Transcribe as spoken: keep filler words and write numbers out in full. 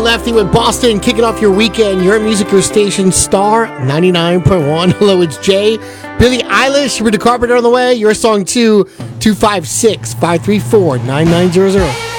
Lefty with Boston, kicking off your weekend. Your music, your station, Star ninety-nine point one. Hello, it's Jay. Billie Eilish with The Carpenter on the way. Your song, too, two five six, five three four, nine nine zero zero.